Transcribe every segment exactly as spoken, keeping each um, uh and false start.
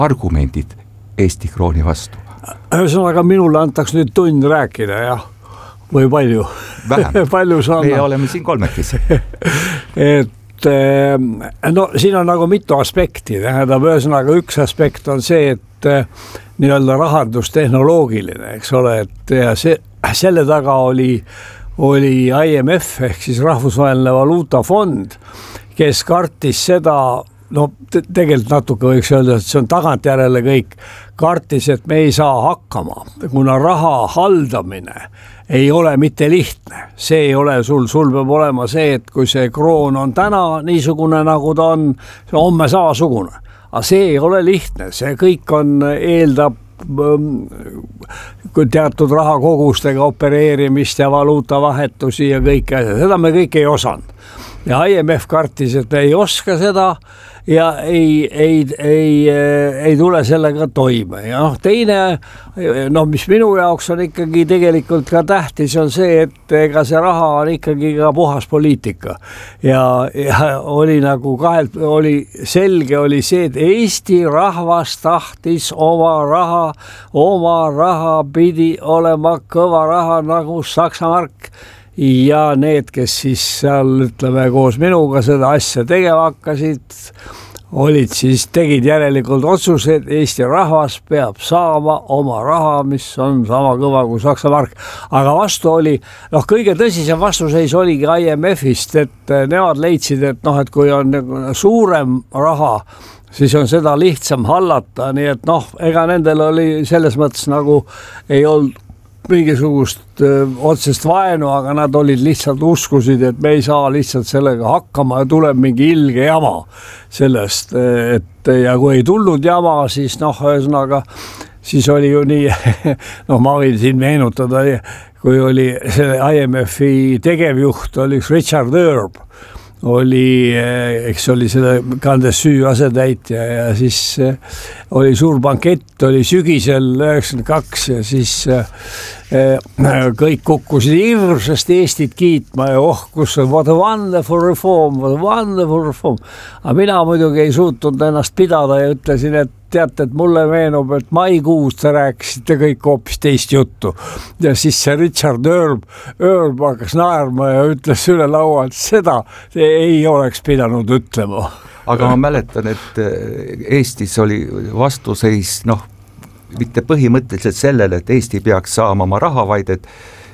argumendid Eesti krooni vastu? Ühesõnaga minule antaks nüüd tund rääkida, jah, või palju? Vähem, palju me oleme siin kolmekesi. et no siin on nagu mitu aspekti, tähendab, ühesõnaga üks aspekt on see, et nii-öelda rahandustehnoloogiline, eks ole, et ja see, selle taga oli, oli I M F ehk siis Rahvusvaheline Valuutafond, kes kartis seda, no tegelikult natuke võiks öelda, et see on tagantjärele kõik, kartis, et me ei saa hakkama, kuna raha haldamine ei ole mitte lihtne. See ei ole sul, sul peab olema see, et kui see kroon on täna niisugune, nagu ta on, see on homme samasugune. Aga see ei ole lihtne, see kõik on, eeldab kui teatud rahakogustega opereerimist ja valuutavahetusi ja kõik asja. Seda me kõik ei osanud. Ja I M F kartis, et ei oska seda ja ei, ei, ei, ei tule sellega toime. Ja noh, teine, no mis minu jaoks on ikkagi tegelikult ka tähtis, on see, et ega see raha on ikkagi ka puhas poliitika. Ja, ja oli nagu kahelt, oli selge oli see, et Eesti rahvas tahtis oma raha, oma raha pidi olema kõva raha nagu Saksa mark. Ja need, kes siis seal ütleme koos minuga seda asja tegema hakkasid, olid siis, tegid järelikult otsused, Eesti rahvas peab saama oma raha, mis on sama kõva kui Saksa mark. Aga vastu oli, noh kõige tõsisem vastuseis oligi I M F-ist, et nemad leidsid, et noh, et kui on suurem raha, siis on seda lihtsam hallata, nii et noh, ega nendel oli selles mõttes nagu ei olnud mingisugust öö, otsest vaenu, aga nad olid lihtsalt uskusid, et me ei saa lihtsalt sellega hakkama ja tuleb mingi ilge jama sellest, et ja kui ei tulnud jama, siis noh, ühesõnaga, siis oli ju nii, noh ma võin siin meenutada, kui oli selle I M F-i tegevjuht, oli üks Richard Erb, oli, eks oli selle kandes süü asetäitja ja siis oli suur bankett, oli sügisel üheksakümmend kaks ja siis kõik kukkusid hirmsasti Eestit kiitma ja oh, kus on what a wonderful reform, what a wonderful reform. Aga mina muidugi ei suutnud ennast pidada ja ütlesin, et teate, et mulle meenub, et maikuus te rääkisite kõik hoopis teist juttu. Ja siis see Richard Erb, Erb hakkas naerma ja ütles üle laua, et seda ei oleks pidanud ütlema. Aga ma mäletan, et Eestis oli vastuseis, noh, mitte põhimõtteliselt sellele, et Eesti peaks saama oma raha, vaid et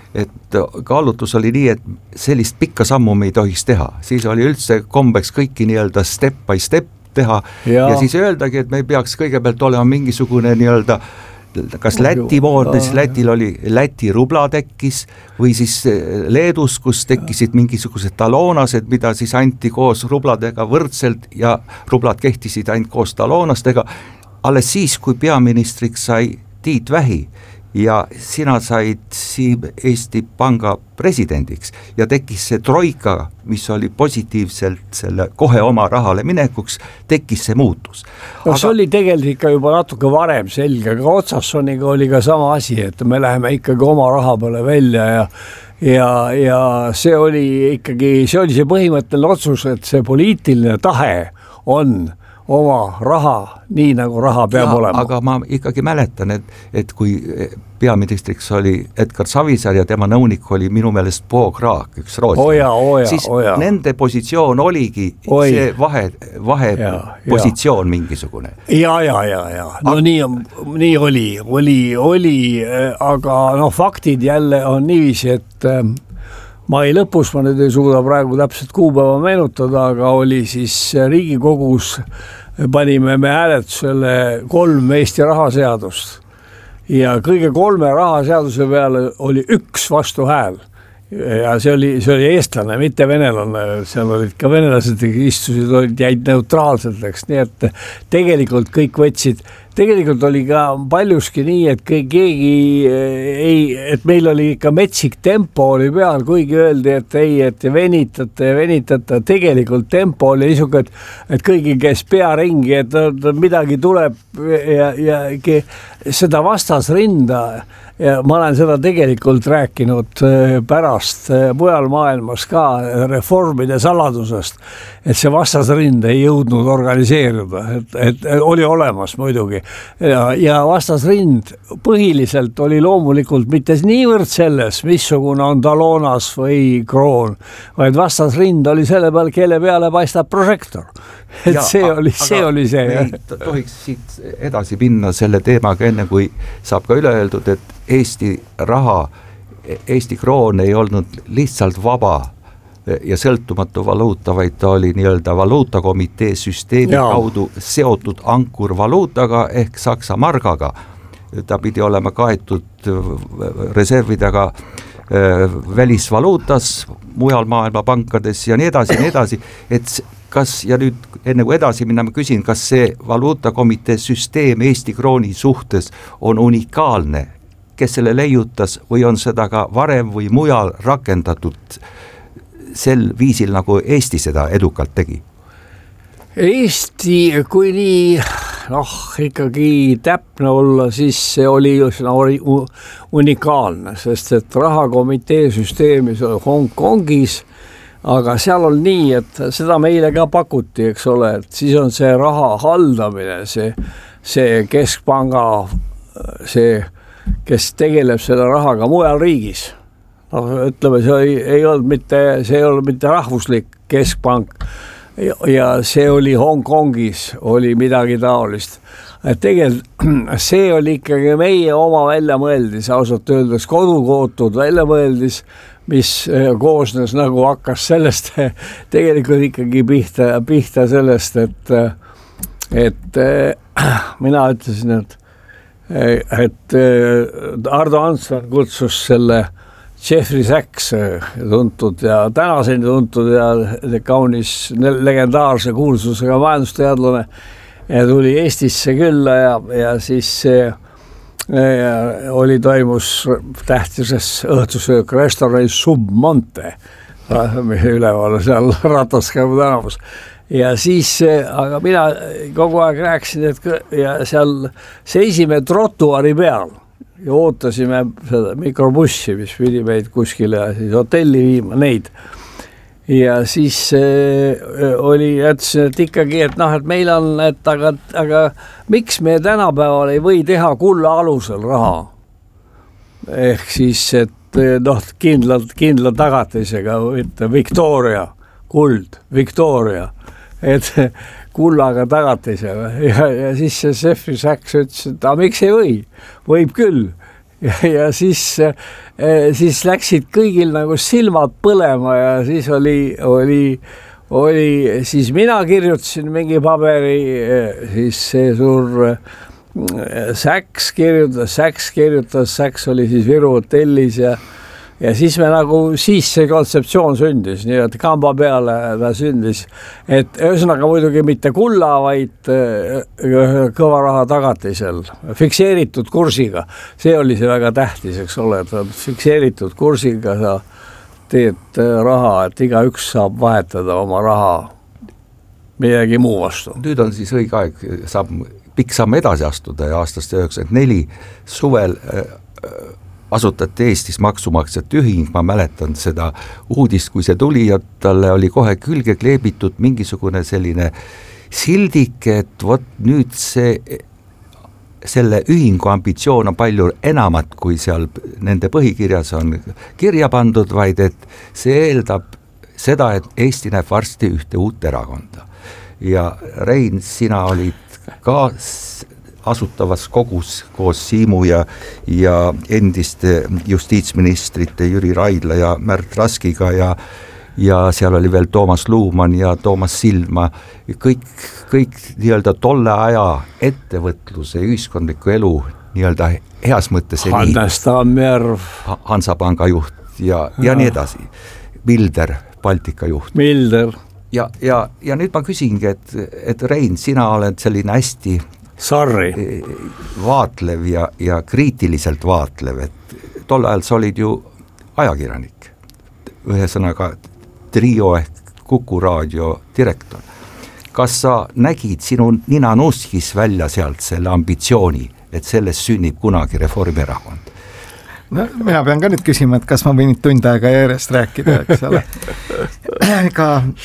et kaalutlus oli nii, et sellist pikka sammu me ei tohiks teha. Siis oli üldse kombeks kõiki nii-öelda step by step teha ja, ja siis öeldagi, et me peaks kõigepealt olema mingisugune nii-öelda kas Läti moodi, siis Lätil oli Läti rubla tekkis või siis Leedus, kus tekkisid mingisugused taloonased, mida siis anti koos rubladega võrdselt ja rublad kehtisid ainult koos taloonastega. Alles siis, kui peaministriks sai Tiit Vähi ja sina said siin Eesti Panga presidendiks ja tekkis see troika, mis oli positiivselt selle kohe oma rahale minekuks, tekkis see muutus. No, aga see oli tegelikult ikka juba natuke varem selge, aga Otsassoniga oli ka sama asi, et me läheme ikkagi oma raha peale välja ja ja, ja see oli ikkagi, see oli see põhimõtteline otsus, et see poliitiline tahe on oma raha, nii nagu raha peab ja, olema. Aga ma ikkagi mäletan, et, et kui peaministriks oli Edgar Savisaar ja tema nõunik oli minu meelest Bo Kraak, üks rootslane, siis oja. Nende positsioon oligi Oi. see vahe, vahe ja, positsioon ja. mingisugune. Ja, ja, ja, ja. No aga, nii, nii oli, oli, oli, aga no faktid jälle on niiviisi, et mai lõpus, ma nüüd ei suuda praegu täpselt kuupäeva meenutada, aga oli siis Riigikogus, panime me hääletusele kolm Eesti rahaseadust ja kõige kolme rahaseaduse peale oli üks vastuhääl ja see oli, see oli eestlane, mitte venelane, seal olid ka venelased, istusid, olid jäid neutraalselt, eks, nii et tegelikult kõik võtsid tegelikult oli ka paljuski nii, et keegi ei, et meil oli ikka metsik tempo oli peal, kuigi öeldi, et ei, et venitate ja venitate, tegelikult tempo oli niisugune, et, et kõigi käis pea ringi, et midagi tuleb ja, ja seda vastasrinda ja ma olen seda tegelikult rääkinud pärast mujal maailmas ka reformide saladusest, et see vastasrind ei jõudnud organiseeruda, et, et oli olemas muidugi ja, ja vastasrind põhiliselt oli loomulikult mitte niivõrd selles, missugune on Dalonas või Kroon, vaid vastasrind oli selle peal, kelle peale paistab prožektor. Et ja, see oli see. Oli see tohiks siit edasi minna selle teemaga enne, kui saab ka üle öeldud, et Eesti raha, Eesti kroon ei olnud lihtsalt vaba ja sõltumatu valuuta, vaid ta oli nii-öelda valuutakomitee süsteemi ja. Kaudu seotud ankurvaluutaga ehk Saksa margaga. Ta pidi olema kaetud reservidega välisvaluutas, mujal maailma pankades ja nii edasi, nii edasi, et kas, ja nüüd enne kui edasi minna, ma küsin, kas see valuutakomitee süsteem Eesti krooni suhtes on unikaalne, kes selle leiutas või on seda ka varem või mujal rakendatud sel viisil, nagu Eesti seda edukalt tegi? Eesti, kui nii noh, ikkagi täpne olla, siis see oli unikaalne, sest et rahakomitee süsteemis oli Hongkongis, aga seal on nii, et seda meile ka pakuti, eks ole, et siis on see raha haldamine, see, see keskpanga, see, kes tegeleb selle rahaga mujal riigis. No, ütleme, see ei, ei olnud mitte, see ei olnud mitte rahvuslik keskpank ja, ja see oli Hongkongis, oli midagi taolist. Et tegelikult see oli ikkagi meie oma väljamõeldis, ausalt öeldes kodukootud väljamõeldis, mis koosnes nagu hakkas sellest tegelikult ikkagi pihta, pihta sellest, et, et mina ütlesin, et, et Ardo Hansson kutsus selle Jeffrey Sachs tuntud ja tänaseni tuntud ja kaunis legendaarse kuulsusega majandusteadlane ja tuli Eestisse külla ja, ja siis see ja oli toimus tähtises õhtusöök restoranis Submonte üleval seal Rataskabu tänavus ja siis, aga mina kogu aeg rääkisin, et ja seal seisime trotuari peal ja ootasime seda mikrobussi, mis pidi meid kuskile siis hotelli viima neid ja siis äh, oli, ütlesin, et ikkagi, et noh, et meil on, et aga, aga miks me tänapäeval ei või teha kulla alusel raha? Ehk siis, et noh, kindlalt, kindla tagatisega, et Victoria, kuld, Victoria, et kullaga tagatisega ja, ja siis see Jeffrey Sachs ütles, et aga miks ei või? Võib küll. Ja, ja siis, siis läksid kõigil nagu silmad põlema ja siis oli, oli, oli, siis mina kirjutasin mingi paberi, siis see suur Sachs kirjutas, Sachs kirjutas, Sachs oli siis Viru hotellis ja ja siis me nagu, siis see kontseptsioon sündis, nii et kamba peale ta sündis, et ühesõnaga muidugi mitte kulla, vaid kõva raha tagatisel, fikseeritud kursiga. See oli see väga tähtis, eks ole, et fikseeritud kursiga sa teed raha, et iga üks saab vahetada oma raha midagi muu vastu. Nüüd on siis õige aeg, saab pikk samm edasi astuda ja aastast üheksakümmend neli suvel asutati Eestis maksumaksjate ühing, ma mäletan seda uudist, kui see tuli ja talle oli kohe külge kleebitud mingisugune selline sildik, et vot nüüd see, selle ühingu ambitsioon on palju enamat, kui seal nende põhikirjas on kirja pandud, vaid et see eeldab seda, et Eesti näeb varsti ühte uut erakonda. Ja Rein, sina olid ka asutavas kogus koos Siimu ja, ja endiste justiitsministrite Jüri Raidla ja Märt Raskiga ja, ja seal oli veel Toomas Luumann ja Toomas Sildma, kõik, kõik nii-öelda tolle aja ettevõtluse, ühiskondliku elu nii-öelda heas mõttes Hannes Tammjärv, Hansapanga juht ja, ja, ja nii edasi, Milder, Baltika juht. Milder. Ja, ja, ja nüüd ma küsingi, et, et Rein, sina oled selline hästi Sarri. vaatlev ja, ja kriitiliselt vaatlev, et tol ajal sa olid ju ajakirjanik, ühesõnaga Trio ehk Kuku raadio direktor. Kas sa nägid sinu nina nuskis välja sealt selle ambitsiooni, et sellest sünnib kunagi Reformierakond? No, mina pean ka nüüd küsima, et kas ma võin tund aega järjest rääkida, eks ole. Ega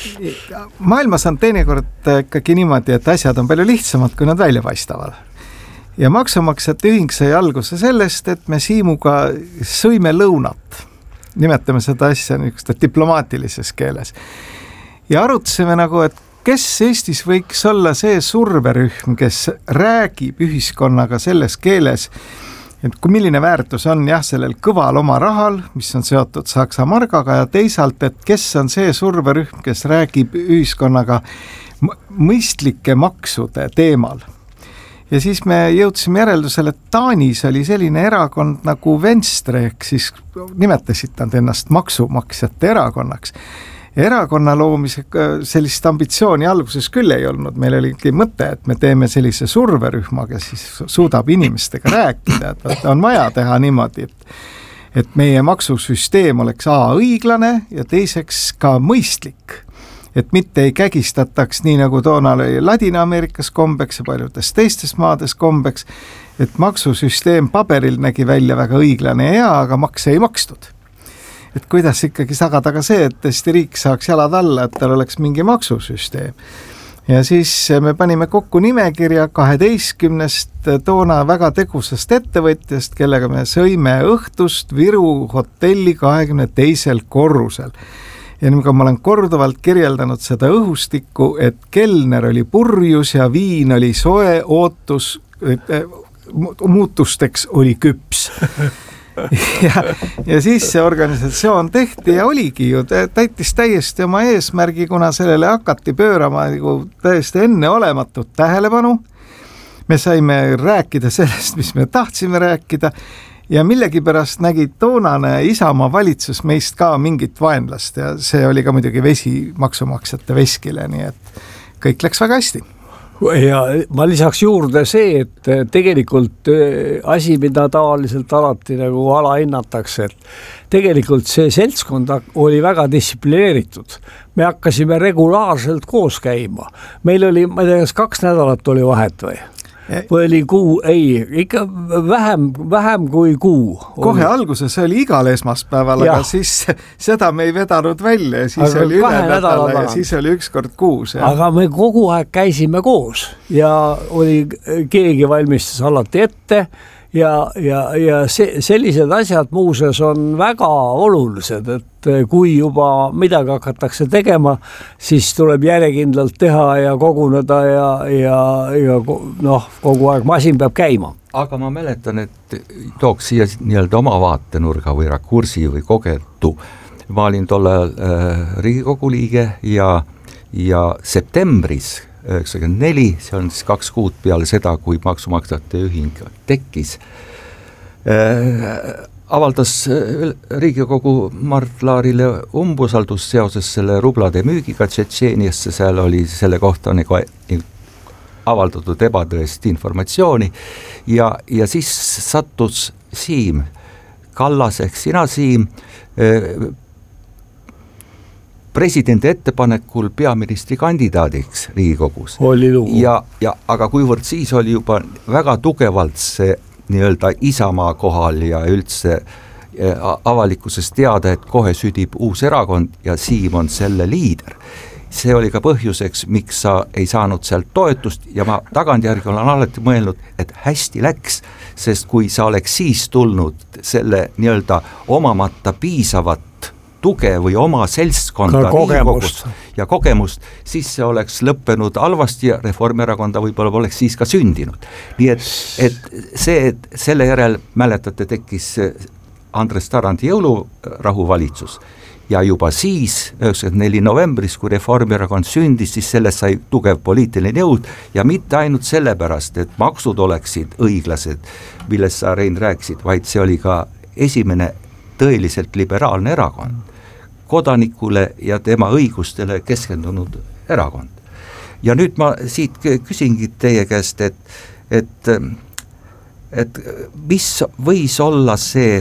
maailmas on teinekord ikkagi niimoodi, et asjad on palju lihtsamad, kui nad välja paistavad. Ja maksumaksjate ühing sai alguse sellest, et me Siimuga sõime lõunat. Nimetame seda asja niisuguste diplomaatilises keeles. Ja arutasime nagu, et kes Eestis võiks olla see surverühm, kes räägib ühiskonnaga selles keeles, et kui milline väärtus on jah sellel kõval oma rahal, mis on seotud Saksa margaga ja teisalt, et kes on see surverühm, kes räägib ühiskonnaga mõistlike maksude teemal. Ja siis me jõudsime järeldusele, et Taanis oli selline erakond nagu Venstre, ehk siis nimetasid nad ennast maksumaksjate erakonnaks. Erakonna loomisega sellist ambitsiooni alguses küll ei olnud, meil oligi mõte, et me teeme sellise surverühma, kes siis suudab inimestega rääkida, et on vaja teha niimoodi, et, et meie maksusüsteem oleks A õiglane ja teiseks ka mõistlik, et mitte ei kägistataks nii nagu toona oli Ladina-Ameerikas kombeks ja paljudes teistes maades kombeks, et maksusüsteem paberil nägi välja väga õiglane ja hea, aga makse ei makstud. Et kuidas ikkagi sagada ka see, et Eesti riik saaks jalad alla, et tal oleks mingi maksusüsteem. Ja siis me panime kokku nimekirja kaheteistkümnest toona väga tegusast ettevõtjast, kellega me sõime õhtust Viru hotelli kahekümne teisel korrusel. Ja nüüd ma olen korduvalt kirjeldanud seda õhustikku, et kelner oli purjus ja viin oli soe, ootus muutusteks oli küps. ja, ja siis see organisatsioon tehti ja oligi ju, täitis täiesti oma eesmärgi, kuna sellele hakati pöörama nagu täiesti enneolematut tähelepanu. Me saime rääkida sellest, mis me tahtsime rääkida ja millegipärast nägi toonane Isamaa valitsus meist ka mingit vaenlast ja see oli ka muidugi vesi maksumaksjate veskile, nii et kõik läks väga hästi. Ja ma lisaks juurde see, et tegelikult asi, mida tavaliselt alati nagu alahinnatakse, et tegelikult see seltskond oli väga distsiplineeritud. Me hakkasime regulaarselt koos käima. Meil oli, ma ei tea, kas kaks nädalat oli vahet või? Või oli kuu, ei, ikka vähem, vähem kui kuu. Kohe alguses oli igal esmaspäeval, aga siis seda me ei vedanud välja ja siis aga oli üle nädala ja siis oli üks kord kuus. Ja. Aga me kogu aeg käisime koos ja oli, keegi valmistas alati ette ja, ja, ja see, sellised asjad muuseas on väga olulised, et kui juba midagi hakatakse tegema, siis tuleb järjekindlalt teha ja koguneda ja, ja, ja noh, kogu aeg masin peab käima. Aga ma mäletan, et tooks siia nii-öelda oma vaatenurga või rakursi või kogetu. Ma olin tollel äh, Riigikogu liige ja, ja septembris üheksakümmend neli, see on siis kaks kuud peale seda, kui maksumaksjate ühing tekkis, äh, avaldas Riigikogu Mart Laarile umbusaldus seoses selle rublade müügiga Tšetšeeniasse, seal oli selle kohta nagu avaldatud ebatõest informatsiooni ja, ja siis sattus Siim Kallas ehk sina, Siim, presidendi ettepanekul peaministri kandidaadiks Riigikogus. Ja, ja, aga kuivõrd siis oli juba väga tugevalt see nii-öelda Isamaa kohal ja üldse avalikkuses teada, et kohe südib uus erakond ja Siim on selle liider. See oli ka põhjuseks, miks sa ei saanud sealt toetust ja ma tagantjärgi olen alati mõelnud, et hästi läks, sest kui sa oleks siis tulnud selle nii-öelda omamata piisavat tuge või oma seltskonda kogemust. ja kogemust, siis see oleks lõppenud halvasti ja Reformierakonda võib-olla oleks siis ka sündinud. Nii et, et see, et selle järel mäletate, tekkis Andres Tarandi jõulurahuvalitsus ja juba siis, üheksakümmend neli novembris, kui Reformierakond sündis, siis sellest sai tugev poliitiline jõud ja mitte ainult sellepärast, et maksud oleksid õiglased, millest sa, Rein, rääkisid, vaid see oli ka esimene tõeliselt liberaalne erakond, kodanikule ja tema õigustele keskendunud erakond. Ja nüüd ma siit küsingi teie käest, et, et, et mis võis olla see,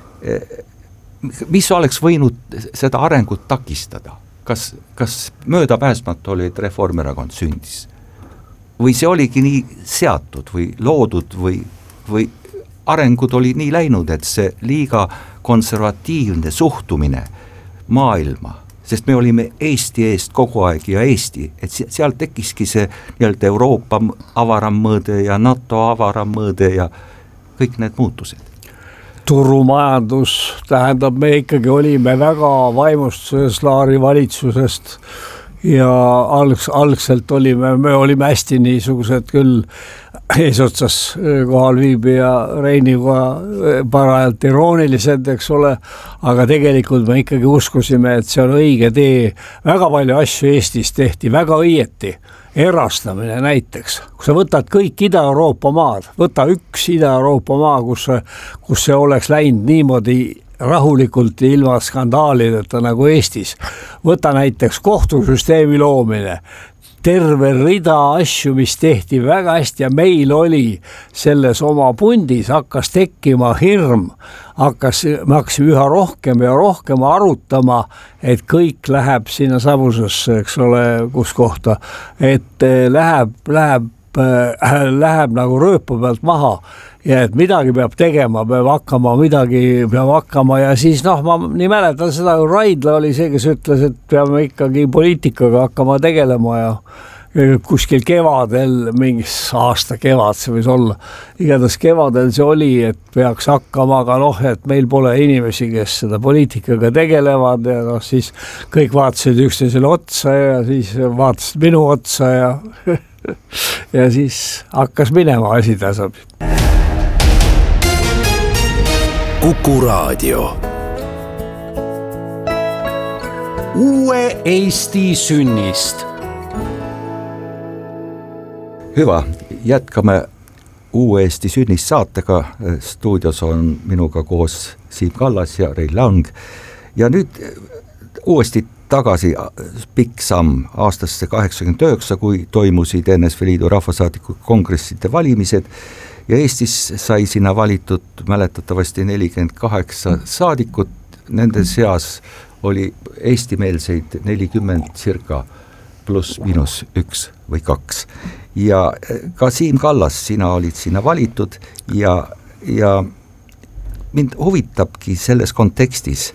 mis oleks võinud seda arengut takistada, kas, kas möödapääsmatu oli, et Reformierakond sündis või see oligi nii seatud või loodud või, või arengud oli nii läinud, et see liiga konservatiivne suhtumine maailma, sest me olime Eesti eest kogu aeg ja Eesti, et seal tekkiski see nii-öelda Euroopa avaram mõõde ja NATO avaram mõõde ja kõik need muutused. Turumajandus tähendab, me ikkagi olime väga vaimustuses Laari valitsusest ja algs, algselt olime, me olime hästi niisugused küll eesotsas kohal viibija Reiniga parajalt iroonilised, eks ole, aga tegelikult me ikkagi uskusime, et see on õige tee. Väga palju asju Eestis tehti väga õieti, erastamine näiteks, kui sa võtad kõik Ida-Euroopa maad, võta üks Ida-Euroopa maa, kus, kus see oleks läinud niimoodi rahulikult ilma skandaalideta nagu Eestis. Võta näiteks kohtusüsteemi loomine, terve rida asju, mis tehti väga hästi ja meil oli selles oma pundis, hakkas tekkima hirm, hakkas, me hakkasime üha rohkem ja rohkem arutama, et kõik läheb sinna savusesse, eks ole, kus kohta, et läheb, läheb, läheb nagu rööpa pealt maha ja et midagi peab tegema, peab hakkama, midagi peab hakkama ja siis noh, ma nii mäletan seda, Raidla oli see, kes ütles, et peame ikkagi poliitikaga hakkama tegelema ja kuskil kevadel, mingis aasta kevad see võis olla, igatahes kevadel see oli, et peaks hakkama, aga noh, et meil pole inimesi, kes seda poliitikaga tegelevad ja noh, siis kõik vaatasid üksteisele otsa ja siis vaatasid minu otsa ja ja siis hakkas minema asi tasapisi. Kuku Raadio. Uue Eesti sünnist. Hyvä, jätkame Uue Eesti sünnist saatega. Stuudios on minuga koos Siim Kallas ja Rein Lang. Ja nüüd uuesti tagasi pikk samm aastasse kaheksakümmend üheksa, kui toimusid N S V Liidu rahvasaadiku kongresside valimised ja Eestis sai sinna valitud mäletatavasti nelikümmend kaheksa saadikut, nende seas oli eestimeelseid nelikümmend circa pluss miinus üks või kaks. Ja ka Siim Kallas, sina olid sinna valitud ja, ja mind huvitabki selles kontekstis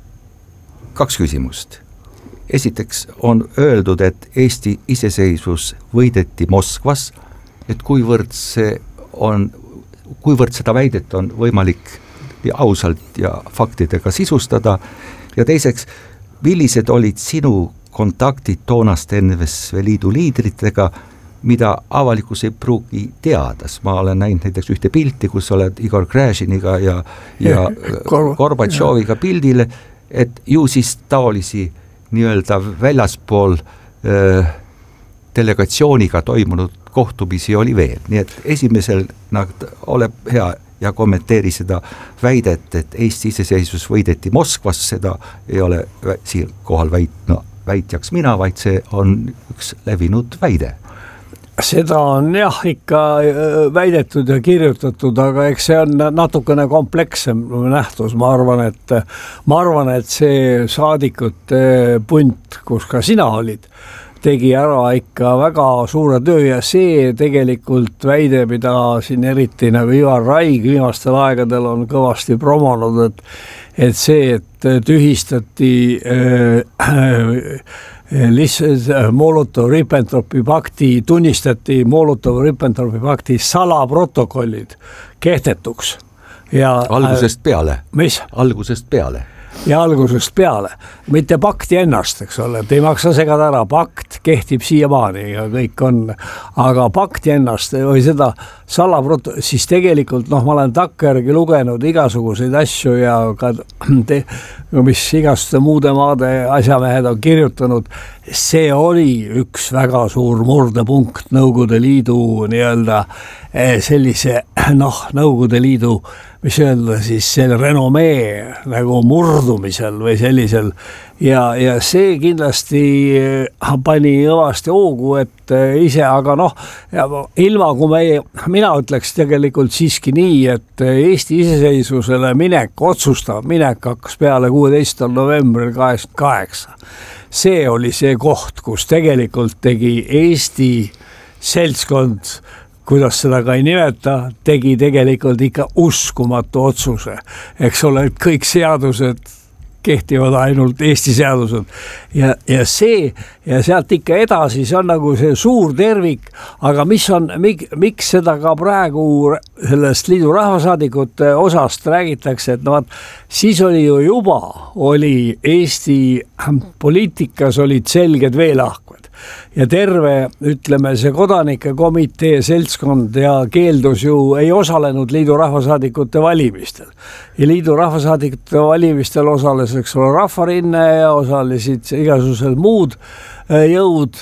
kaks küsimust. Esiteks on öeldud, et Eesti iseseisvus võideti Moskvas, et kuivõrd see on, kuivõrd seda väidet on võimalik ausalt ja faktidega sisustada ja teiseks, millised olid sinu kontaktid toonaste N S V Liidu liidritega, mida avalikkus ei pruugi teadas. Ma olen näinud näiteks ühte pilti, kus oled Igor Gräžiniga ja, ja Gorbatšoviga pildile, et ju siis taolisi nii-öelda väljaspool äh, delegatsiooniga toimunud kohtumisi oli veel. Nii et esimesel nagu, ole hea ja kommenteeri seda väidet, et Eesti iseseisvus võideti Moskvas, seda ei ole siin kohal väit, no, väitjaks mina, vaid see on üks levinud väide. Seda on jah ikka väidetud ja kirjutatud, aga eks see on natukene komplekssem nähtus, ma arvan, et ma arvan, et see saadikute punt, kus ka sina olid, tegi ära ikka väga suure töö ja see tegelikult väide, mida siin eriti nagu Ivar Raig viimastel aegadel on kõvasti promonud, et, et see, et tühistati äh, lihtsalt Molotov-Ribbentropi pakti, tunnistati Molotov-Ribbentropi pakti salaprotokollid kehtetuks. Ja, algusest peale. Mis? Algusest peale. Ja algusest peale. Mitte pakti ennast, eks ole, et ei maksa segada ära, pakt kehtib siiamaani ja kõik on, aga pakti ennast või seda salaproto-, siis tegelikult, noh, ma olen takkajärgi lugenud igasuguseid asju ja ka te, mis igasuguste muude maade asjamehed on kirjutanud, see oli üks väga suur murdepunkt Nõukogude Liidu nii-öelda sellise noh, Nõukogude Liidu, mis öelda siis selle renomee nagu murdumisel või sellisel ja, ja see kindlasti pani kõvasti hoogu, et ise, aga noh, ilma kui meie, mina ütleks tegelikult siiski nii, et Eesti iseseisvusele minek, otsustav minek hakkas peale kuueteistkümnendal novembril kaheksakümmend kaheksa. See oli see koht, kus tegelikult tegi Eesti seltskond, kuidas seda ka ei nimeta, tegi tegelikult ikka uskumatu otsuse. Eks ole, et kõik seadused kehtivad ainult Eesti seadused ja, ja see ja sealt ikka edasi, see on nagu see suur tervik, aga mis on, mik, miks seda ka praegu sellest liidu rahvasaadikute osast räägitakse, et no, siis oli ju juba, oli Eesti poliitikas olid selged veelahkmed ja terve, ütleme, see kodanike komitee seltskond ja keeldus ju, ei osalenud liidu rahvasaadikute valimistel. Ja liidu rahvasaadikute valimistel osales, eks ole, Rahvarinne ja osalesid igasugused muud jõud.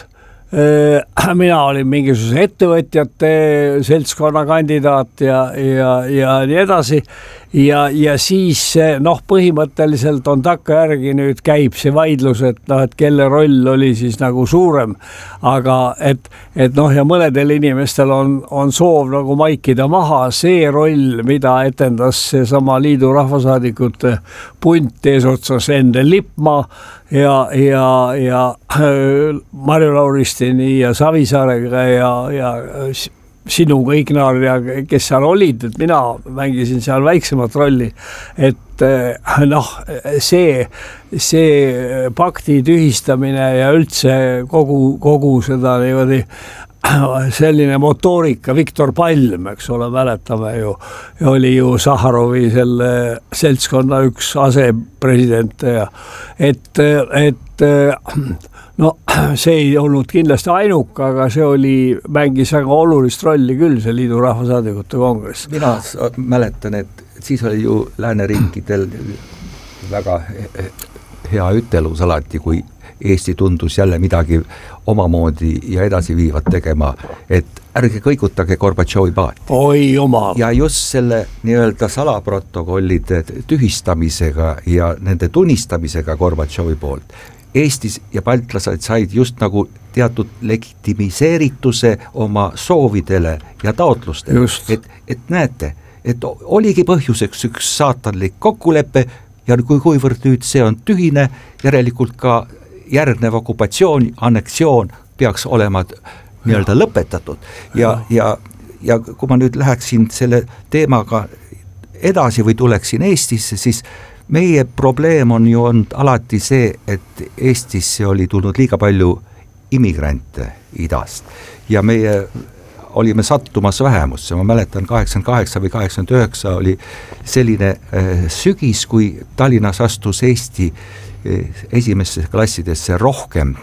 Mina olin mingisuguse ettevõtjate seltskonna kandidaat ja, ja, ja nii edasi. Ja, ja siis noh, põhimõtteliselt on takkajärgi nüüd käib see vaidlus, et noh, et kelle roll oli siis nagu suurem, aga et, et noh, ja mõnedel inimestel on, on soov nagu maikida maha see roll, mida etendas see sama liidu rahvasaadikute punt eesotsas Endel Lippmaa ja, ja, ja Marju Lauristini ja Savisaarega ja, ja sinuga Ignar ja kes seal olid, et mina mängisin seal väiksemat rolli, et noh, see, see pakti tühistamine ja üldse kogu, kogu seda niimoodi selline motoorika, Viktor Palm, eks ole, mäletame ju, oli ju Sahharovi selle seltskonna üks asepresident ja et, et no see ei olnud kindlasti ainuk, aga see oli, mängis väga olulist rolli küll, see liidu rahvasaadikute kongress. Mina mäletan, et siis oli ju lääneriikidel väga hea ütelus alati, kui Eesti tundus jälle midagi omamoodi ja edasi viivat tegema, et ärge kõigutage Gorbatšovi paati. Oi oma. Ja just selle nii-öelda salaprotokollide tühistamisega ja nende tunnistamisega Gorbatšovi poolt Eestis ja baltlased said just nagu teatud legitimiseerituse oma soovidele ja taotlustele. Et, et näete, et oligi põhjuseks üks saatanlik kokkulepe ja kui kuivõrd nüüd see on tühine, järelikult ka järgnev okupatsioon, anneksioon peaks olema nii-öelda lõpetatud ja, ja, ja kui ma nüüd läheksin selle teemaga edasi või tuleksin Eestisse, siis meie probleem on ju olnud alati see, et Eestisse oli tulnud liiga palju immigrante idast ja meie olime sattumas vähemusse, ma mäletan kaheksakümmend kaheksa või kaheksakümmend üheksa oli selline äh, sügis, kui Tallinnas astus Eesti äh, esimesse klassidesse rohkem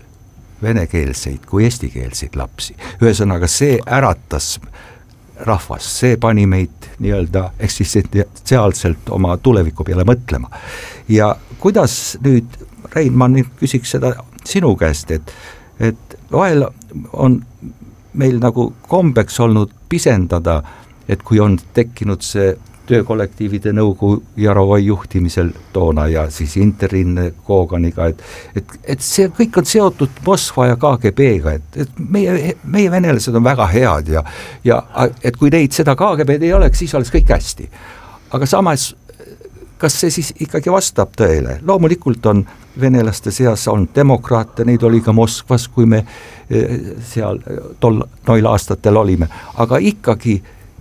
venekeelseid kui eestikeelseid lapsi. Ühesõnaga see äratas rahvas, see pani meid nii-öelda eksistentsiaalselt oma tuleviku peale mõtlema. Ja kuidas nüüd, Rein, ma nüüd küsiks seda sinu käest, et, et vahel on meil nagu kombeks olnud pisendada, et kui on tekkinud see töökollektiivide nõukogu Jarovoi juhtimisel toona ja siis Interin Koganiga, et, et, et see kõik on seotud Moskva ja K G B-ga, et, et meie, meie venelased on väga head ja, ja et kui neid seda K G B-d ei oleks, siis oleks kõik hästi. Aga samas, kas see siis ikkagi vastab tõele? Loomulikult on venelaste seas on demokraate, neid oli ka Moskvas, kui me seal tol noil aastatel olime, aga ikkagi,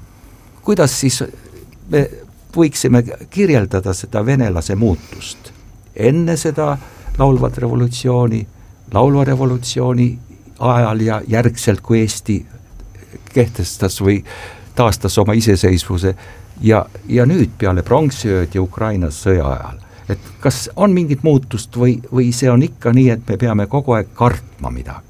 kuidas siis me võiksime kirjeldada seda venelase muutust enne seda laulvat revolutsiooni, laulva revolutsiooni ajal ja järgselt, kui Eesti kehtestas või taastas oma iseseisvuse ja, ja nüüd peale pronksiööd ja Ukrainas sõja ajal. Et kas on mingit muutust või, või see on ikka nii, et me peame kogu aeg kartma midagi?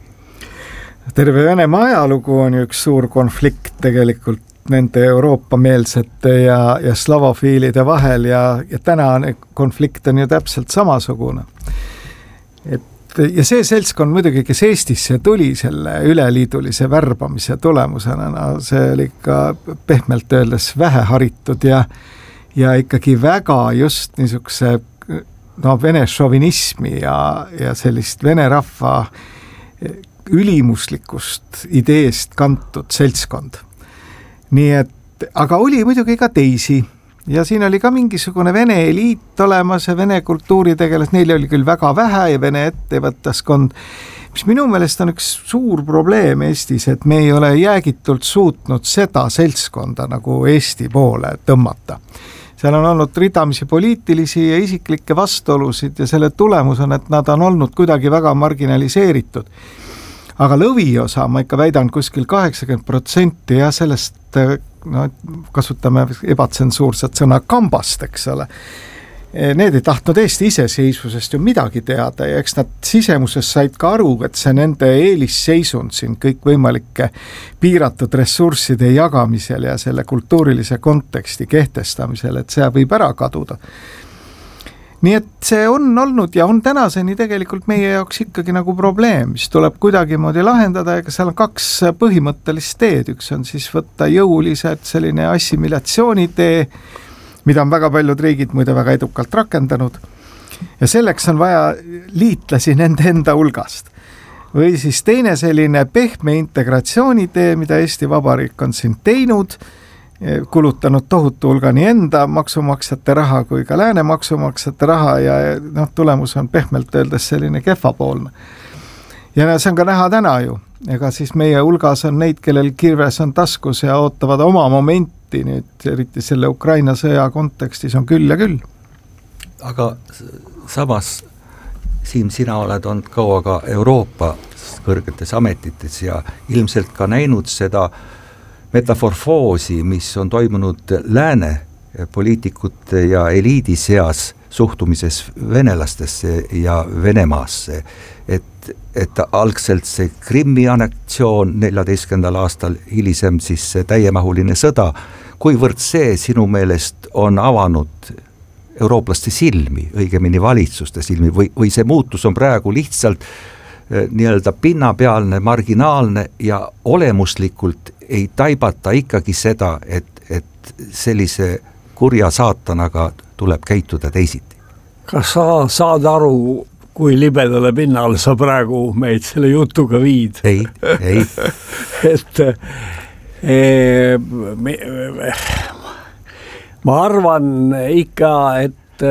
Terve Venemaa ajalugu on üks suur konflikt tegelikult nende Euroopa-meelsete ja, ja slavofiilide vahel ja, ja täna on konflikt on ju täpselt samasugune. Et ja see seltskond muidugi, kes Eestisse tuli selle üleliidulise värbamise tulemusena, no see oli ikka pehmelt öeldes vähe haritud ja, ja ikkagi väga just niisuguse no, vene šovinismi ja, ja sellist vene rahva ülimuslikust ideest kantud seltskond. Nii et, aga oli muidugi ka teisi ja siin oli ka mingisugune vene eliit olemas ja vene kultuuritegelas, neil oli küll väga vähe ja vene ettevõttaskond, mis minu meelest on üks suur probleem Eestis, et me ei ole jäägitult suutnud seda seltskonda nagu Eesti poole tõmmata. Seal on olnud ridamisi poliitilisi ja isiklikke vastuolusid ja selle tulemus on, et nad on olnud kuidagi väga marginaliseeritud. Aga lõviosa, ma ikka väidan kuskil kaheksakümmend protsenti ja sellest, no, kasutame ebatsensuurset sõna kambast, eks ole. Need ei tahtnud Eesti iseseisvusest ju midagi teada ja eks nad sisemuses said ka aru, et see nende eelisseisund siin kõik võimalike piiratud ressursside jagamisel ja selle kultuurilise konteksti kehtestamisel, et see võib ära kaduda. Nii et see on olnud ja on tänaseni tegelikult meie jaoks ikkagi nagu probleem, mis tuleb kuidagi moodi lahendada, ega seal on kaks põhimõttelist teed, üks on siis võtta jõuliselt selline assimilatsiooni tee, mida on väga paljud riigid muide väga edukalt rakendanud ja selleks on vaja liitlasi nende enda hulgast. Või siis teine selline pehme integratsiooni tee, mida Eesti Vabariik on siin teinud, kulutanud tohutu hulga nii enda maksumaksjate raha kui ka lääne maksumaksjate raha ja noh, tulemus on pehmelt öeldes selline kehvapoolne. Ja see on ka näha täna ju, ega siis meie hulgas on neid, kellel kirves on taskus ja ootavad oma momenti nüüd, eriti selle Ukraina sõja kontekstis on küll ja küll. Aga samas, Siim, sina oled olnud kaua ka Euroopa kõrgetes ametites ja ilmselt ka näinud seda metaforfoosi, mis on toimunud lääne poliitikute ja eliidi seas suhtumises venelastesse ja Venemaasse. Et, et algselt see Krimmi anneksioon neljateistkümnendal aastal, hilisem siis see täiemahuline sõda, kuivõrd see sinu meelest on avanud eurooplaste silmi, õigemini valitsuste silmi, või, või see muutus on praegu lihtsalt nii-öelda pinnapealne, marginaalne ja olemuslikult ei taibata ikkagi seda, et, et sellise kurja saatanaga tuleb käituda teisiti. Kas sa saad aru, kui libedale pinnale sa praegu meid selle jutuga viid? Ei, ei. et e, me, ma arvan ikka, et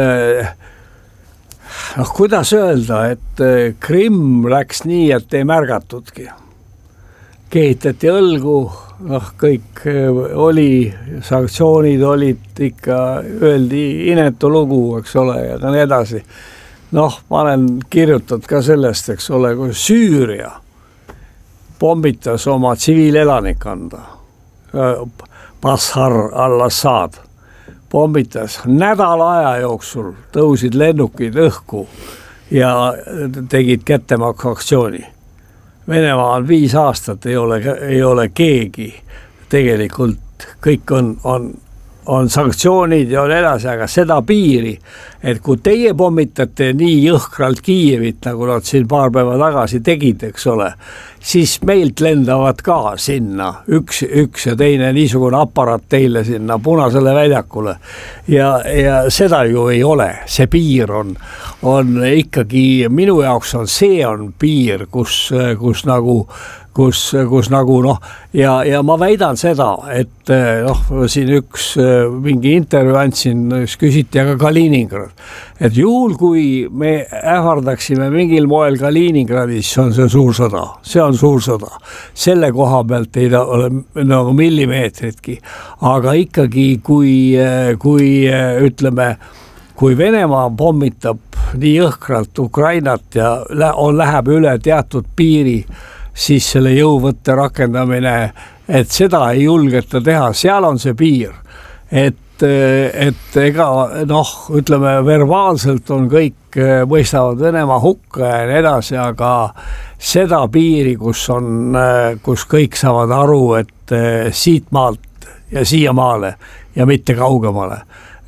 noh, kuidas öelda, et Krimm läks nii, et ei märgatudki. Kehitati õlgu, noh, kõik oli, sanktsioonid olid ikka, öeldi inetu lugu, eks ole, ja nii edasi. Noh, ma olen kirjutanud ka sellest, eks ole, kui Süüria pommitas oma tsiviilelanikanda, Bashar al-Assad pommitas nädala aja jooksul, tõusid lennukid õhku ja tegid kättemaksu aktsiooni. Venemaa on viis aastat, ei ole, ei ole keegi, tegelikult kõik on, on, on sanktsioonid ja on edasi, aga seda piiri, et kui teie pommitate nii jõhkralt Kiievit, nagu nad siin paar päeva tagasi tegid, eks ole, siis meilt lendavad ka sinna üks, üks ja teine niisugune aparaat teile sinna Punasele väljakule ja, ja seda ju ei ole, see piir on, on ikkagi, minu jaoks on, see on piir, kus, kus nagu kus, kus nagu noh, ja, ja ma väidan seda, et noh, siin üks mingi intervjuu andsin, küsiti aga Kaliningrad, et juhul kui me ähvardaksime mingil moel Kaliningradis, on see suur sõda, see on suur sõda, selle koha pealt ei ole nagu millimeetritki, aga ikkagi kui, kui ütleme, kui Venemaa pommitab nii jõhkralt Ukrainat ja on, läheb üle teatud piiri, siis selle jõuvõtte rakendamine, et seda ei julgeta teha, seal on see piir, et, et ega noh, ütleme verbaalselt on kõik, mõistavad Venemaa hukka ja nii edasi, aga seda piiri, kus on, kus kõik saavad aru, et siit maalt ja siia maale ja mitte kaugemale,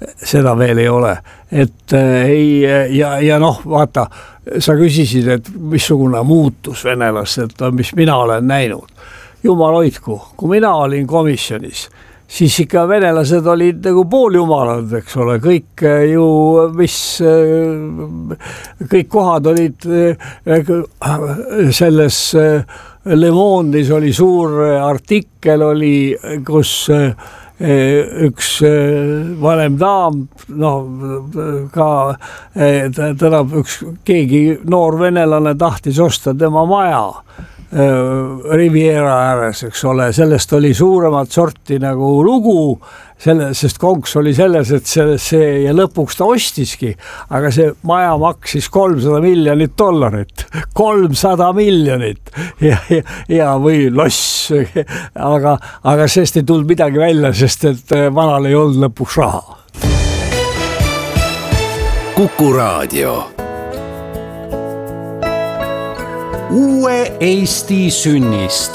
seda veel ei ole, et ei ja, ja noh, vaata, sa küsisid, et missugune muutus venelastelt on, mis mina olen näinud. Jumal hoidku, kui mina olin komisjonis, siis ikka venelased olid nagu pooljumalad, eks ole, kõik ju, mis, kõik kohad olid selles Le Monde'is oli suur artikkel oli, kus üks vanem daam, noh, ka teda üks keegi noor venelane tahtis osta tema maja Riviera ääres, eks ole, sellest oli suuremat sorti nagu lugu, selle, sest konks oli selles, et see, see ja lõpuks ta ostiski, aga see maja maksis kolmsada miljonit dollarit, kolmsada miljonit ja, ja, ja või loss, aga, aga sest ei tulnud midagi välja, sest et vanal ei olnud lõpuks raha. Kuku Raadio. Uue Eesti sünnist.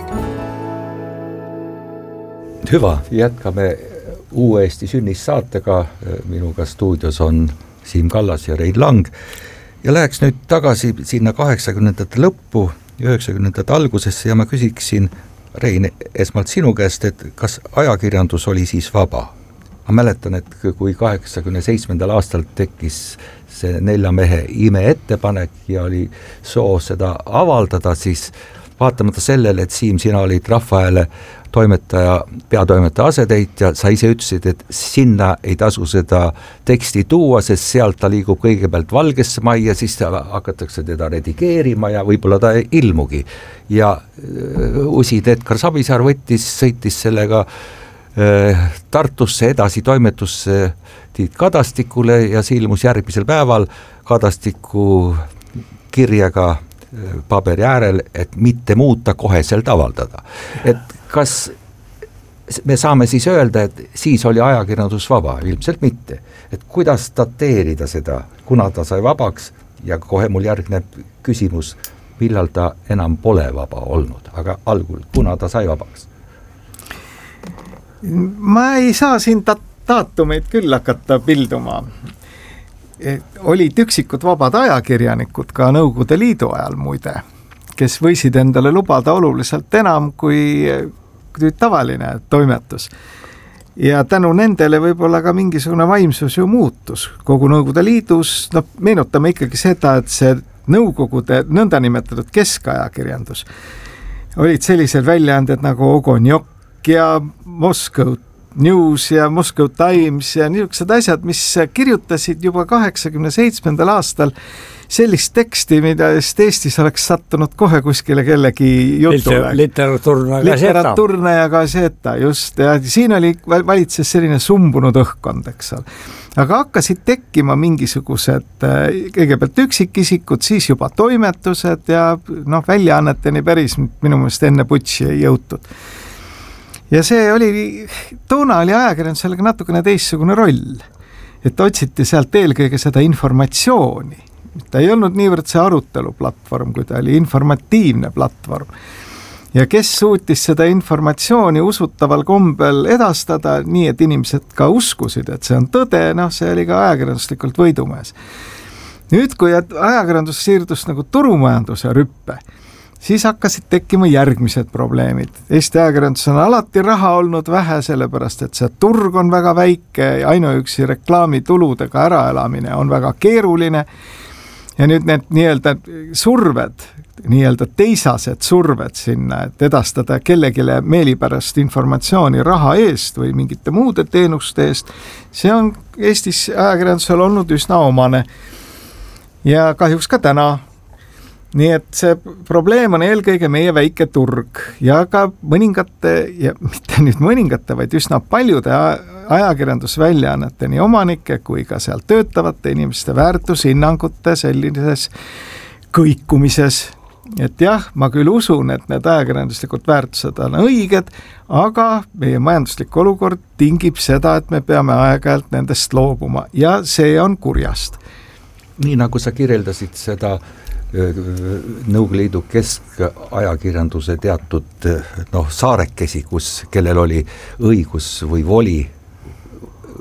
Hyvä, jätkame Uue Eesti sünnist saatega. Minuga stuudios on Siim Kallas ja Rein Lang. Ja läheks nüüd tagasi sinna kaheksakümnendate lõppu, üheksakümnendate algusesse ja ma küsiksin, Rein, esmalt sinu käest, et kas ajakirjandus oli siis vaba? Ma mäletan, et kui kaheksakümne seitsmendal aastal tekkis see nelja mehe ime ettepanek ja oli soov seda avaldada, siis vaatamata sellele, et Siim, sina olid Rahvahääle toimetaja, peatoimetaja asetäitja, sa ise ütlesid, et sinna ei tasu seda teksti tuua, sest sealt ta liigub kõigepealt Valgesse majja, siis hakatakse teda redigeerima ja võib-olla ta ei ilmugi. Ja usid Edgar Savisaar võttis, sõitis sellega Tartusse edasi toimetusse Tiit Kadastikule ja see ilmus järgmisel päeval Kadastiku kirjaga paberi äärel, et mitte muuta, koheselt avaldada. Et kas me saame siis öelda, et siis oli ajakirjandus vaba? Ilmselt mitte. Et kuidas dateerida seda, kuna ta sai vabaks ja kohe mul järgneb küsimus, millal ta enam pole vaba olnud, aga algul, kuna ta sai vabaks? Ma ei saa siin daatumeid küll hakata pilduma. Olid üksikud vabad ajakirjanikud ka Nõukogude Liidu ajal muide, kes võisid endale lubada oluliselt enam kui, kui tavaline toimetus. Ja tänu nendele võib-olla ka mingisugune vaimsus ju muutus. Kogu Nõukogude Liidus, no meenutame ikkagi seda, et see Nõukogude nõndanimetatud keskajakirjandus olid sellised väljaanded nagu Ogonjok ja Moscow News ja Moscow Times ja niisugused asjad, mis kirjutasid juba kaheksakümne seitsmendal aastal sellist teksti, mida Eestis oleks sattunud kohe kuskile kellegi jutule. Literaturna gaseta. Literaturna ja gaseta, just. Ja siin oli valitses selline sumbunud õhkkond, eks ole. Aga hakkasid tekkima mingisugused kõigepealt üksikisikud, siis juba toimetused ja noh, väljaanneteni päris minu meelest enne putši ei jõutud. Ja see oli, toona oli ajakirjandusel natukene teissugune roll, et otsiti sealt eelkõige seda informatsiooni. Ta ei olnud niivõrd see aruteluplatvorm, kui ta oli informatiivne platvorm. Ja kes suutis seda informatsiooni usutaval kombel edastada, nii et inimesed ka uskusid, et see on tõde, noh, see oli ka ajakirjanduslikult võidumees. Nüüd, kui ajakirjandus siirdus nagu turumajanduse rüppe, siis hakkasid tekkima järgmised probleemid. Eesti ajakirjandus on alati raha olnud vähe, sellepärast et see turg on väga väike ja ainuüksi reklaamituludega äraelamine on väga keeruline. Ja nüüd need nii-öelda surved, nii-öelda teisased surved sinna, et edastada kellegile meelipärast informatsiooni raha eest või mingite muude teenuste eest, see on Eestis ajakirjandusel olnud üsna omane. Ja kahjuks ka täna. Nii et see probleem on eelkõige meie väike turg ja ka mõningate, ja mitte nüüd mõningate, vaid üsna paljude ajakirjandusväljaannete nii omanike kui ka seal töötavate inimeste väärtushinnangute sellises kõikumises. Et jah, ma küll usun, et need ajakirjanduslikud väärtused on õiged, aga meie majanduslik olukord tingib seda, et me peame aeg-ajalt nendest loobuma ja see on kurjast. Nii nagu sa kirjeldasid seda Nõukogude Liidu keskajakirjanduse teatud noh, saarekesi, kus kellel oli õigus või voli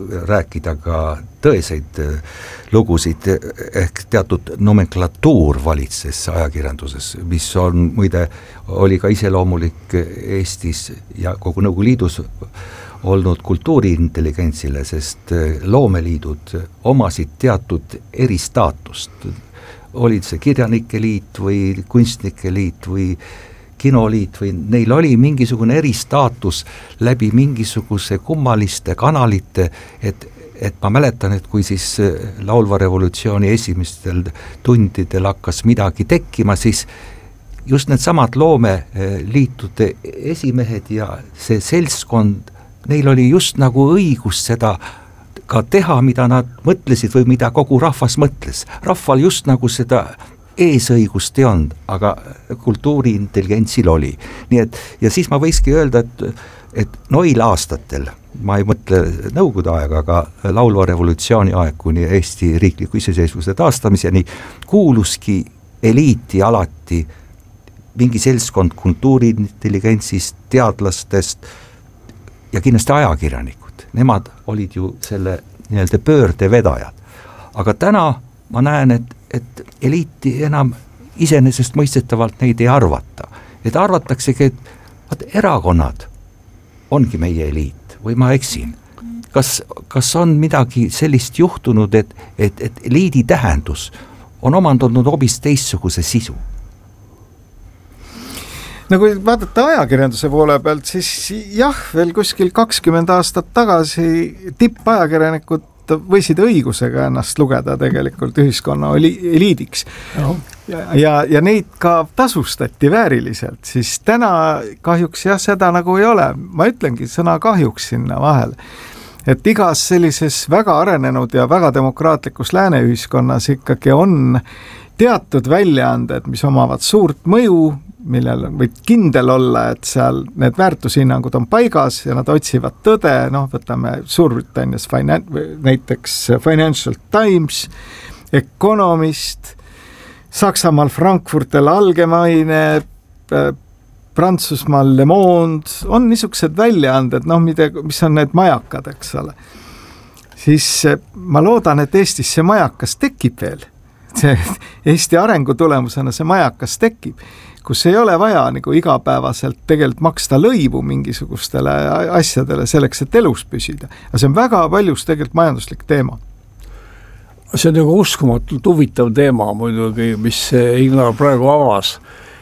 rääkida ka tõeseid lugusid, ehk teatud nomenklatuur valitses ajakirjanduses, mis on muide, oli ka iseloomulik Eestis ja kogu Nõukogude Liidus olnud kultuuriintelligentsile, sest loomeliidud omasid teatud eristaatust. Olid see kirjanike liit või kunstnike liit või kinoliit või neil oli mingisugune eristaatus läbi mingisuguse kummaliste kanalite, et, et ma mäletan, et kui siis laulva revolutsiooni esimestel tundidel hakkas midagi tekkima, siis just need samad loomeliitude esimehed ja see seltskond, neil oli just nagu õigus seda ka teha, mida nad mõtlesid või mida kogu rahvas mõtles. Rahval just nagu seda eesõigust ei olnud, aga kultuuriintelligentsil oli. Nii et, ja siis ma võikski öelda, et, et noil aastatel, ma ei mõtle Nõukogude aega, aga laulva revolutsiooni aeg kuni Eesti riikliku iseseisvuse taastamiseni, kuuluski eliiti alati mingi seltskond kultuuriintelligentsist, teadlastest ja kindlasti ajakirjanikud. Nemad olid ju selle nii-öelda pöörde vedajad. Aga täna ma näen, et, et eliiti enam iseenesest mõistetavalt neid ei arvata. Et arvataksegi, et, et erakonnad ongi meie eliit või ma eksin. Kas, kas on midagi sellist juhtunud, et, et, et eliidi tähendus on omandanud hoopis teistsuguse sisu? No kui vaadata ajakirjanduse poole pealt, siis jah, veel kuskil kakskümmend aastat tagasi tippajakirjanikud võisid õigusega ennast lugeda tegelikult ühiskonna eliidiks. No. Ja, ja, ja neid ka tasustati vääriliselt, siis täna kahjuks jah, seda nagu ei ole. Ma ütlengi sõna kahjuks sinna vahel. Et igas sellises väga arenenud ja väga demokraatlikus lääneühiskonnas ikkagi on teatud väljaanded, mis omavad suurt mõju, millel võid kindel olla, et seal need väärtushinnangud on paigas ja nad otsivad tõde, noh, võtame Suurbritannias finan- näiteks Financial Times, Economist, Saksamaal Frankfurter Allgemeine, Prantsusmaal Le Monde, on niisugused väljaanded, noh, mida, mis on need majakad, eks ole. Siis ma loodan, et Eestis see majakas tekib veel. See Eesti arengu tulemusena see majakas tekib, kus ei ole vaja nagu igapäevaselt tegelikult maksta lõivu mingisugustele asjadele selleks, et elus püsida. Ja see on väga paljus tegelikult majanduslik teema. See on nagu uskumatult huvitav teema muidugi, mis Ignar praegu avas.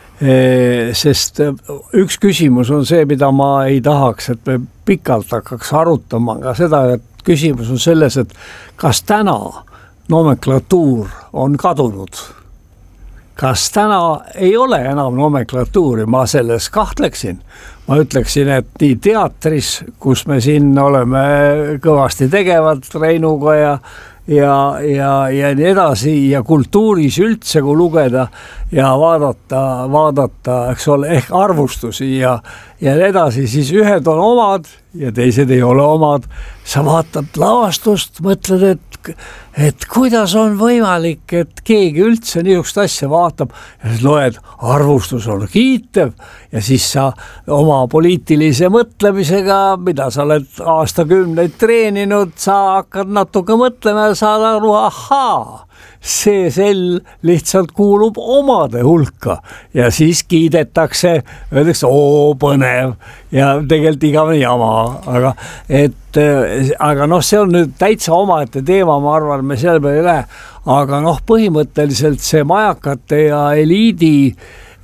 Sest üks küsimus on see, mida ma ei tahaks, et me pikalt hakkaks arutama, aga seda, et küsimus on selles, et kas täna nomenklatuur on kadunud? Kas täna ei ole enam nomenklatuuri? Ma selles kahtleksin. Ma ütleksin, et nii teatris, kus me siin oleme kõvasti tegevad Reinuga ja, ja, ja, ja nii edasi, ja kultuuris üldse, kui lugeda ja vaadata, vaadata, eks ole, ehk arvustusi ja, ja nii edasi, siis ühed on omad ja teised ei ole omad. Sa vaatad lavastust, mõtled, et et kuidas on võimalik, et keegi üldse niisugust asja vaatab ja siis loed, arvustus on kiitev ja siis sa oma poliitilise mõtlemisega, mida sa oled aastakümneid treeninud, sa hakkad natuke mõtlema ja saad aru, ahaa, see sel lihtsalt kuulub omade hulka ja siis kiidetakse, öeldakse, oo, põnev ja tegelikult igavene jama, aga et aga noh, see on nüüd täitsa omaette teema, ma arvan, me selle peale ei lähe, aga noh, põhimõtteliselt see majakate ja eliidi,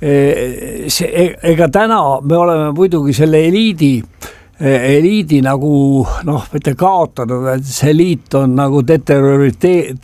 see, ega täna me oleme muidugi selle eliidi, eliidi nagu noh, mitte kaotanud, et see eliit on nagu deteriorireerunud,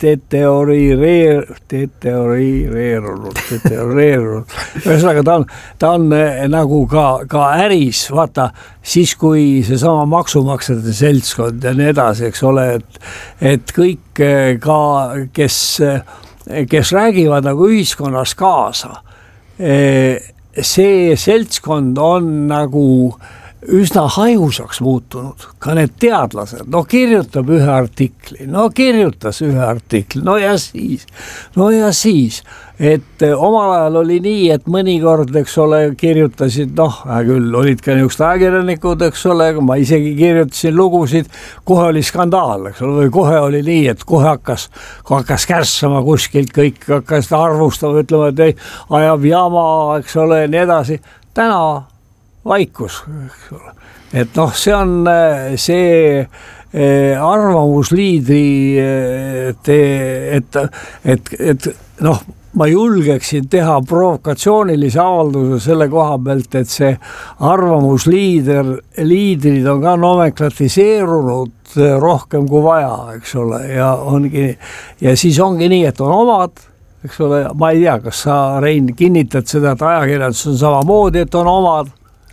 deteriorireerunud, deteriorireerunud. Ühesõnaga ta on, ta on nagu ka, ka äris, vaata, siis kui see sama maksumaksjate seltskond ja nii edasi, eks ole, et, et kõik ka, kes, kes räägivad nagu ühiskonnas kaasa, see seltskond on nagu üsna hajusaks muutunud, ka need teadlased, no kirjutab ühe artikli, no kirjutas ühe artikli, no ja siis, no ja siis, et omal ajal oli nii, et mõnikord, eks ole, kirjutasid, noh, küll olid ka niisugused ajakirjanikud, eks ole, ma isegi kirjutasin lugusid, kohe oli skandaal, eks ole, või kohe oli nii, et kohe hakkas, hakkas kärssama kuskilt, kõik hakkas arvustama, ütlema, et ei, ajab jama, eks ole, ja nii edasi, täna vaikus, eks ole. Et noh, see on see arvamusliidri, et, et, et, et noh, ma julgeksin teha provokatsioonilise avalduse selle koha pealt, et see arvamusliider, liidrid on ka nomenklatiseerunud rohkem kui vaja, eks ole, ja ongi, ja siis ongi nii, et on omad, eks ole, ma ei tea, kas sa, Rein, kinnitad seda, et ajakirjandus on samamoodi, et on omad,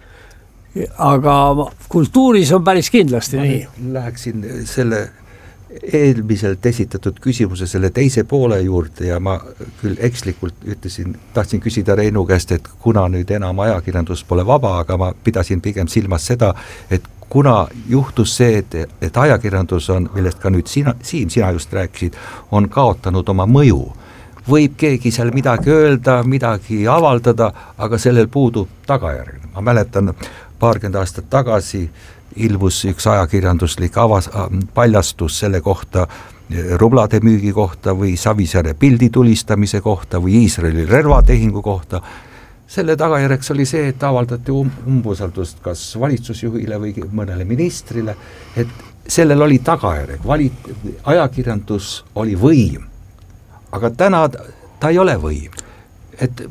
aga kultuuris on päris kindlasti ma nii. Läheksin selle eelmiselt esitatud küsimuse selle teise poole juurde ja ma küll ekslikult ütlesin, tahtsin küsida Reinu käest, et kuna nüüd enam ajakirjandus pole vaba, aga ma pidasin pigem silmas seda, et kuna juhtus see, et, et ajakirjandus on, millest ka nüüd sina, Siim, sina just rääkisid, on kaotanud oma mõju. Võib keegi seal midagi öelda, midagi avaldada, aga sellel puudub tagajärg. Ma mäletan, paarkümmend aastat tagasi ilmus üks ajakirjanduslik avas, paljastus selle kohta, rublade müügi kohta või Savisaare pildi tulistamise kohta või Iisraeli relvatehingu kohta. Selle tagajärjeks oli see, et avaldati umbusaldust kas valitsusjuhile või mõnele ministrile, et sellel oli tagajärg, valit, ajakirjandus oli võim, aga täna ta ei ole võim, et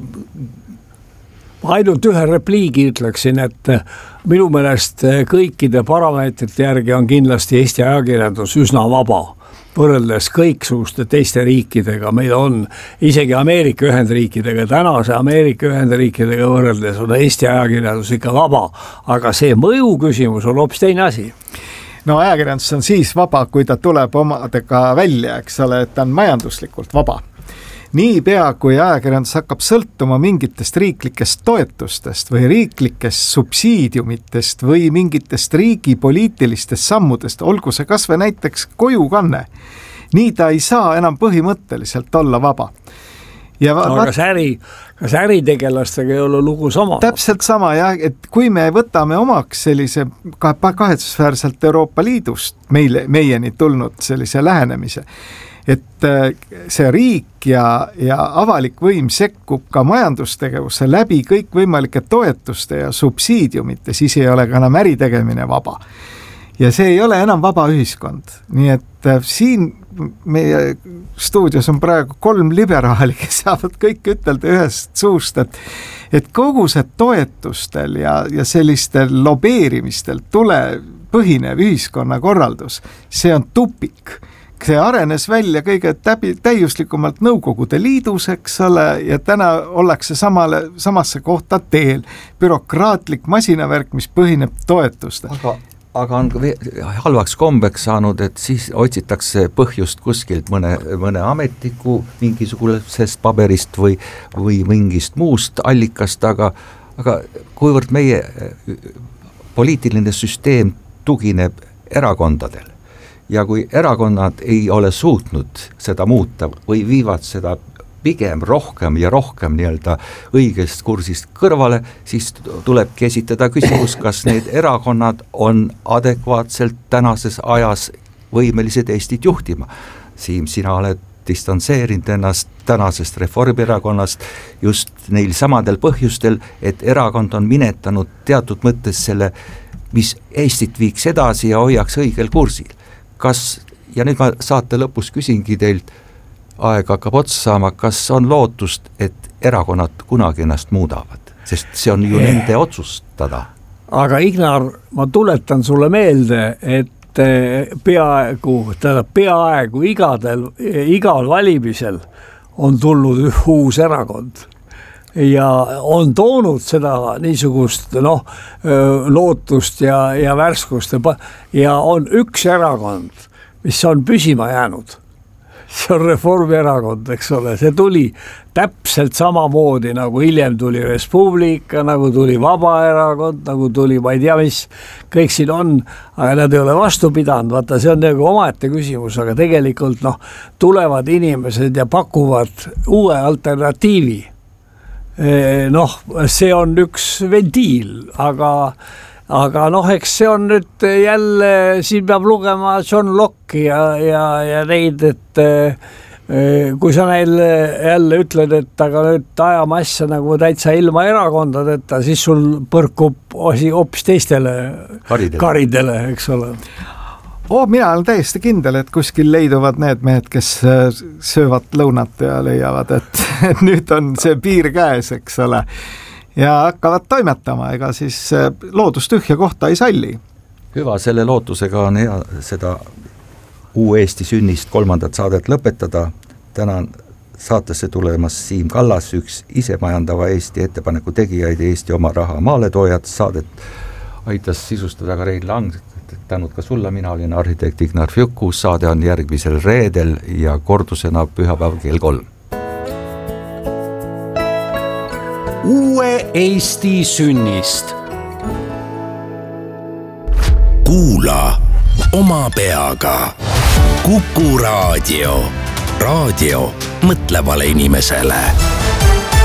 ainult ühe repliigi ütleksin, et minu meelest kõikide parameetrite järgi on kindlasti Eesti ajakirjandus üsna vaba, võrreldes kõiksuguste teiste riikidega. Meil on isegi Ameerika Ühendriikidega, tänase Ameerika Ühendriikidega võrreldes on Eesti ajakirjandus ikka vaba, aga see mõju küsimus on hoopis teine asi. No ajakirjandus on siis vaba, kui ta tuleb omadega välja, eks ole, et ta on majanduslikult vaba. Niipea, kui ajakirjandus hakkab sõltuma mingitest riiklikest toetustest või riiklikest subsiidiumitest või mingitest riigi poliitilistest sammudest, olgu see kas või näiteks kojukanne, nii ta ei saa enam põhimõtteliselt olla vaba. Ja no, va- kas, äri, kas äritegelastega ei ole lugu sama? Täpselt sama, jah, et kui me võtame omaks sellise kahetsusväärselt Euroopa Liidust meile, meieni tulnud sellise lähenemise, et see riik ja, ja avalik võim sekkub ka majandustegevusse läbi kõik võimalike toetuste ja subsiidiumite, siis ei ole ka enam äritegemine vaba. Ja see ei ole enam vaba ühiskond. Nii et siin meie stuudios on praegu kolm liberaali, kes saavad kõik ütelda ühest suust, et, et kogu see toetustel ja, ja sellistel lobeerimistel tule põhinev ühiskonnakorraldus, see on tupik. See arenes välja kõige täbi, täiuslikumalt Nõukogude Liidus, eks ole, ja täna ollakse samale, samasse kohta teel. Bürokraatlik masinavärk, mis põhineb toetuste. Aga, aga on halvaks kombeks saanud, et siis otsitakse põhjust kuskilt mõne, mõne ametniku mingisugusest paberist või, või mingist muust allikast, aga, aga kuivõrd meie poliitiline süsteem tugineb erakondadel, ja kui erakonnad ei ole suutnud seda muuta või viivad seda pigem rohkem ja rohkem nii-öelda õigest kursist kõrvale, siis tulebki esitada küsimus, kas need erakonnad on adekvaatselt tänases ajas võimelised Eestit juhtima. Siim, sina oled distantseerinud ennast tänasest Reformierakonnast just neil samadel põhjustel, et erakond on minetanud teatud mõttes selle, mis Eestit viiks edasi ja hoiaks õigel kursil. Kas, ja nüüd ma saate lõpus küsingi teilt, aeg hakkab otsa saama, kas on lootust, et erakonnad kunagi ennast muudavad, sest see on ju nende otsustada. Aga Ignar, ma tuletan sulle meelde, et peaaegu, tähendab peaaegu igadel, igal valimisel on tulnud uus erakond. Ja on toonud seda niisugust noh, lootust ja, ja värskust ja on üks erakond, mis on püsima jäänud. see on Reformierakond, eks ole, see tuli täpselt samamoodi nagu hiljem tuli Res Publica, nagu tuli Vabaerakond, nagu tuli, ma ei tea, mis kõik siin on, aga nad ei ole vastu pidanud, vaata, see on nagu omaette küsimus, aga tegelikult noh, tulevad inimesed ja pakuvad uue alternatiivi. Noh, see on üks ventiil, aga aga noh, eks see on nüüd jälle, siin peab lugema John Locke'i ja, ja, ja neid, et kui sa neile jälle ütled, et aga nüüd ajame asja nagu täitsa ilma erakondadeta, siis sul põrkub osi hoopis teistele karidele, karidele, eks ole. Oh, mina olen täiesti kindel, et kuskil leiduvad need mehed, kes söövad lõunat ja leiavad, et, et nüüd on see piir käes, eks ole. Ja hakkavad toimetama, ega siis loodus tühja kohta ei salli. Hüva, selle lootusega on hea seda Uue Eesti sünnist kolmandat saadet lõpetada. Tänan saatesse tulemas Siim Kallas, üks isemajandava Eesti ettepaneku tegijaid ja Eesti oma raha maaletoojad. Saadet aitas sisustada ka Rein Lang, tänud ka sulle, mina olin arhitekt Ignar Fjuku. Saade on järgmisel reedel ja kordusena pühapäev kell kolm. Uue Eesti sünnist. Kuula oma peaga. Kuku Raadio. Raadio mõtlevale inimesele.